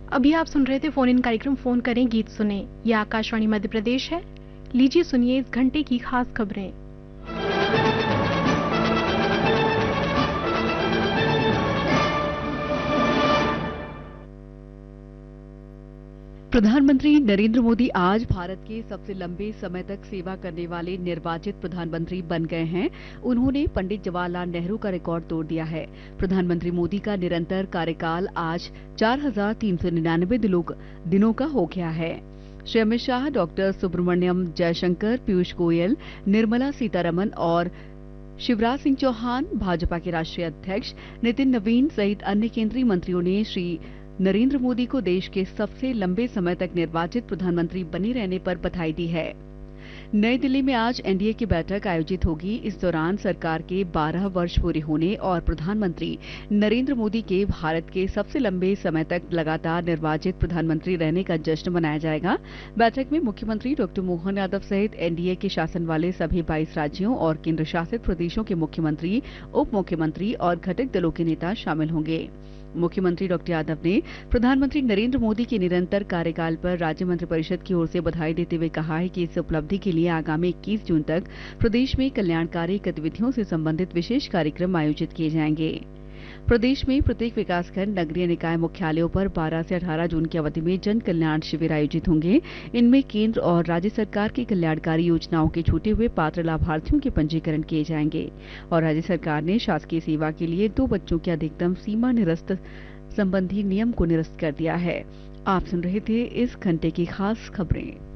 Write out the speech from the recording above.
अभी आप सुन रहे थे फोन इन कार्यक्रम फोन करें गीत सुने। यह आकाशवाणी मध्य प्रदेश है। लीजिए सुनिए इस घंटे की खास खबरें। प्रधानमंत्री नरेंद्र मोदी आज भारत के सबसे लंबे समय तक सेवा करने वाले निर्वाचित प्रधानमंत्री बन गए हैं। उन्होंने पंडित जवाहरलाल नेहरू का रिकॉर्ड तोड़ दिया है। प्रधानमंत्री मोदी का निरंतर कार्यकाल आज 4,399 दिनों का हो गया है। श्री अमित शाह, डॉक्टर सुब्रमण्यम जयशंकर, पीयूष गोयल, निर्मला सीतारमन और शिवराज सिंह चौहान, भाजपा के राष्ट्रीय अध्यक्ष नितिन नवीन सहित अन्य केंद्रीय मंत्रियों ने श्री नरेंद्र मोदी को देश के सबसे लंबे समय तक निर्वाचित प्रधानमंत्री बने रहने पर बधाई दी है। नई दिल्ली में आज एनडीए की बैठक आयोजित होगी। इस दौरान सरकार के 12 वर्ष पूरे होने और प्रधानमंत्री नरेंद्र मोदी के भारत के सबसे लंबे समय तक लगातार निर्वाचित प्रधानमंत्री रहने का जश्न मनाया जाएगा। बैठक में मुख्यमंत्री डॉक्टर मोहन यादव सहित एनडीए के शासन वाले सभी 22 राज्यों और केंद्र शासित प्रदेशों के मुख्यमंत्री, उप मुख्यमंत्री और घटक दलों के नेता शामिल होंगे। मुख्यमंत्री डॉक्टर यादव ने प्रधानमंत्री नरेंद्र मोदी के निरंतर कार्यकाल पर राज्य मंत्रिपरिषद की ओर से बधाई देते हुए कहा है कि इस उपलब्धि के लिए आगामी 21 जून तक प्रदेश में कल्याणकारी गतिविधियों से संबंधित विशेष कार्यक्रम आयोजित किए जाएंगे। प्रदेश में प्रत्येक विकासखंड, नगरीय निकाय मुख्यालयों पर 12 से 18 जून की अवधि में जन कल्याण शिविर आयोजित होंगे। इनमें केंद्र और राज्य सरकार की कल्याणकारी योजनाओं के छूटे हुए पात्र लाभार्थियों के पंजीकरण किए जाएंगे। और राज्य सरकार ने शासकीय सेवा के लिए 2 बच्चों की अधिकतम सीमा निरस्त संबंधी नियम को निरस्त कर दिया है। आप सुन रहे थे इस घंटे की खास खबरें।